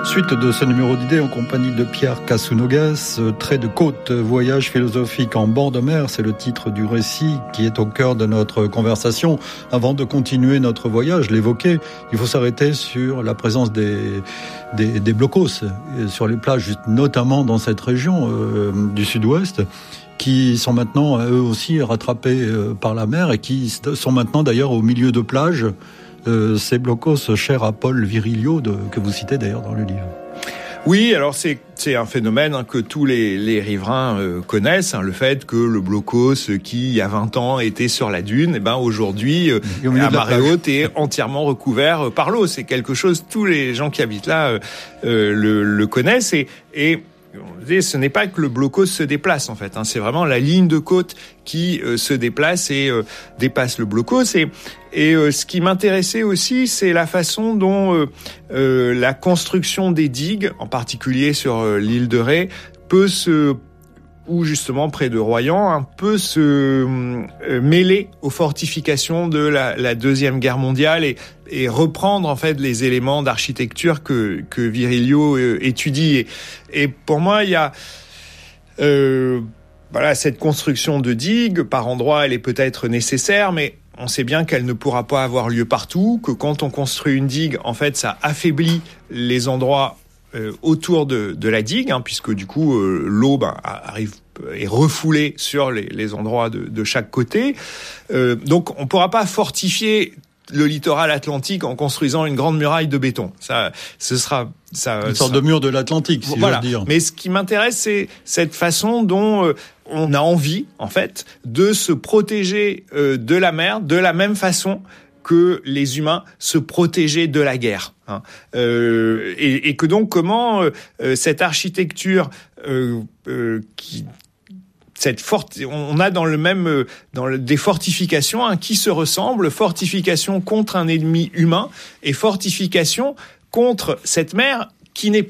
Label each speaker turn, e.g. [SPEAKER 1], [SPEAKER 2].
[SPEAKER 1] Suite de ce numéro d'idées en compagnie de Pierre Kassounogas, Trait de côte, voyage philosophique en bord de mer, c'est le titre du récit qui est au cœur de notre conversation. Avant de continuer notre voyage, l'évoquer, il faut s'arrêter sur la présence des blocos sur les plages, notamment dans cette région du sud-ouest, qui sont maintenant eux aussi rattrapés par la mer et qui sont maintenant d'ailleurs au milieu de plages. Ces blocos chers à Paul Virilio, que vous citez d'ailleurs dans le livre.
[SPEAKER 2] Oui, alors c'est un phénomène que tous les riverains connaissent, le fait que le blocos qui il y a 20 ans était sur la dune, aujourd'hui à marée haute est entièrement recouvert par l'eau. C'est quelque chose, tous les gens qui habitent là le connaissent et ce n'est pas que le blocos se déplace en fait, c'est vraiment la ligne de côte qui se déplace et dépasse le blocos. Et ce qui m'intéressait aussi, c'est la façon dont la construction des digues, en particulier sur l'île de Ré, ou justement près de Royan, peut se mêler aux fortifications de la Deuxième Guerre mondiale et reprendre en fait les éléments d'architecture que Virilio étudie. Et pour moi, il y a cette construction de digues. Par endroits, elle est peut-être nécessaire, mais on sait bien qu'elle ne pourra pas avoir lieu partout, que quand on construit une digue, en fait, ça affaiblit les endroits autour de la digue, puisque du coup l'eau arrive est refoulée sur les endroits de chaque côté. Donc on pourra pas fortifier le littoral atlantique en construisant une grande muraille de béton. Ce sera
[SPEAKER 1] une sorte de mur de l'Atlantique, si je veux dire.
[SPEAKER 2] Mais ce qui m'intéresse, c'est cette façon dont on a envie, en fait, de se protéger de la mer de la même façon que les humains se protégeaient de la guerre. Et que donc comment cette architecture on a des fortifications qui se ressemblent, fortification contre un ennemi humain et fortification contre cette mer qui n'est